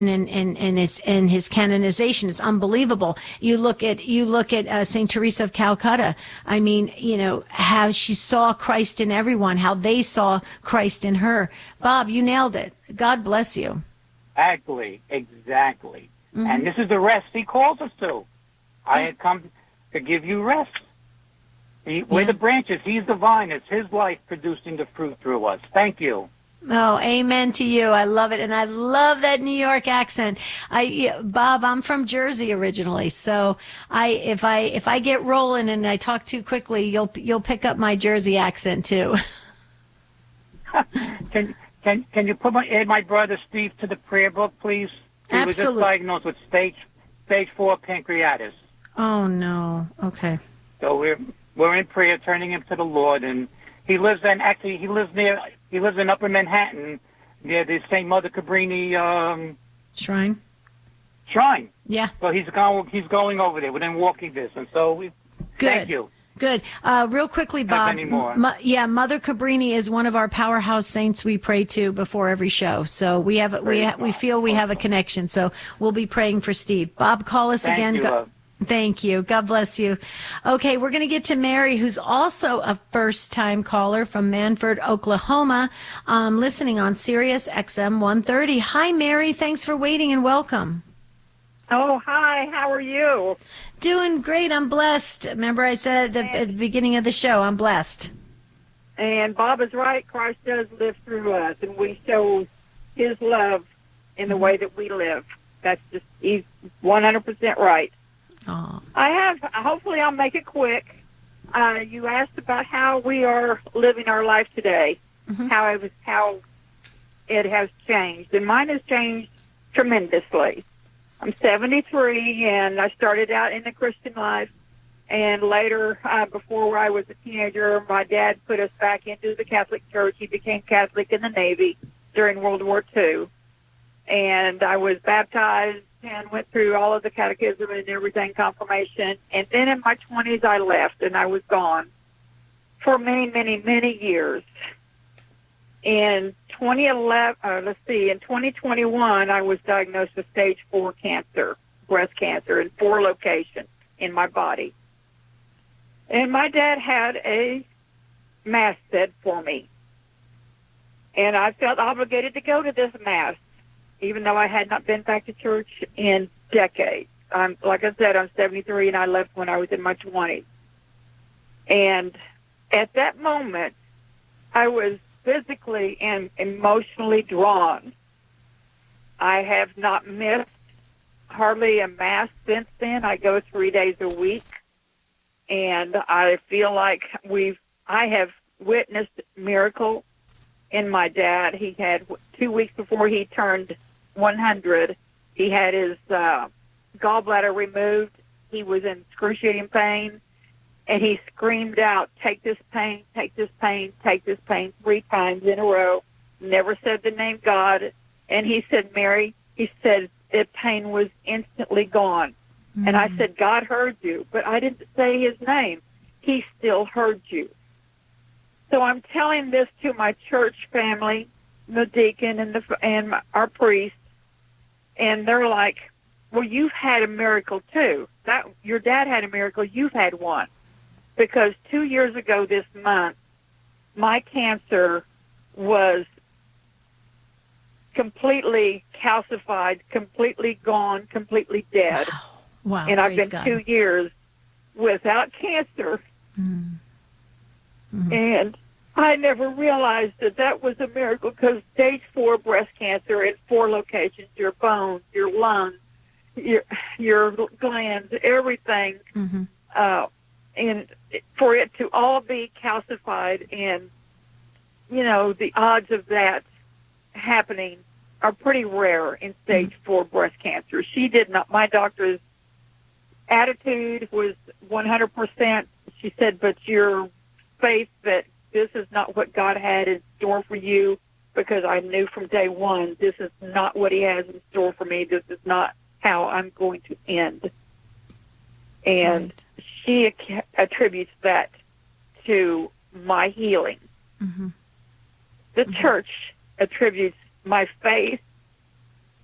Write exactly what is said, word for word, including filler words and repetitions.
and and and his and his canonization is unbelievable. You look at you look at uh, Saint Teresa of Calcutta. I mean, you know how she saw Christ in everyone, how they saw Christ in her. Bob, you nailed it. God bless you. Exactly, exactly. Mm-hmm. And this is the rest He calls us to. I had come to give you rest. He, we're Yeah. the branches. He's the vine. It's His life producing the fruit through us. Thank you. Oh, amen to you. I love it. And I love that New York accent. I, Bob, I'm from Jersey originally. So I, if I, if I get rolling and I talk too quickly, you'll, you'll pick up my Jersey accent too. can, can, can you put my, add my brother Steve to the prayer book, please? He Absolutely. was just diagnosed with stage, stage four pancreatitis. Oh no. Okay. So we're, we're in prayer, turning him to the Lord, and he lives in, actually, he lives near, he lives in Upper Manhattan, near the Saint Mother Cabrini um, Shrine. Shrine. Yeah. So he's going, he's going over there within walking distance. So we, Good. thank you. Good. Uh, real quickly, Bob. M- yeah, Mother Cabrini is one of our powerhouse saints we pray to before every show. So we have we ha- we feel we have a connection. So we'll be praying for Steve. Bob, call us Thank again. You, Go- love. Thank you. God bless you. Okay, we're going to get to Mary, who's also a first-time caller from Manford, Oklahoma, um, listening on Sirius X M one thirty. Hi, Mary. Thanks for waiting and welcome. Oh, hi. How are you? Doing great. I'm blessed. Remember I said at the, at the beginning of the show, I'm blessed. And Bob is right. Christ does live through us, and we show His love in the way that we live. That's just, he's one hundred percent right. Aww. I have, hopefully I'll make it quick. Uh, you asked about how we are living our life today, mm-hmm. how it was, how it has changed. And mine has changed tremendously. I'm seventy-three, and I started out in the Christian life. And later, uh, before I was a teenager, my dad put us back into the Catholic Church. He became Catholic in the Navy during World War Two. And I was baptized and went through all of the catechism and everything, confirmation. And then in my twenties, I left, and I was gone for many, many, many years. In twenty eleven, uh, let's see, in twenty twenty-one, I was diagnosed with stage four cancer, breast cancer, in four locations in my body. And my dad had a mass said for me. And I felt obligated to go to this mass, even though I had not been back to church in decades. I'm, like I said, I'm seventy-three, and I left when I was in my twenties. And at that moment, I was physically and emotionally drawn. I have not missed hardly a mass since then. I go three days a week, and I feel like we've, I have witnessed miracle in my dad. He had, two weeks before he turned one hundred, he had his uh, gallbladder removed. He was in excruciating pain. And he screamed out, take this pain, take this pain, take this pain, three times in a row. Never said the name God. And he said, Mary, he said, the pain was instantly gone. Mm-hmm. And I said, God heard you. But I didn't say his name. He still heard you. So I'm telling this to my church family, the deacon and, the, and our priest. And they're like, well, you've had a miracle too. That your dad had a miracle. You've had one. Because two years ago this month, my cancer was completely calcified, completely gone, completely dead. Wow. Wow. And I've been God. two years without cancer. Mm. Mm-hmm. And I never realized that that was a miracle, because stage four breast cancer in four locations, your bones, your lungs, your, your glands, everything, mm-hmm. uh, and for it to all be calcified, and, you know, the odds of that happening are pretty rare in stage mm-hmm. four breast cancer. She did not, my doctor's attitude was one hundred percent. She said, but your faith that this is not what God had in store for you, because I knew from day one, this is not what he has in store for me. This is not how I'm going to end. And right. She attributes that to my healing. Mm-hmm. The mm-hmm. church attributes my faith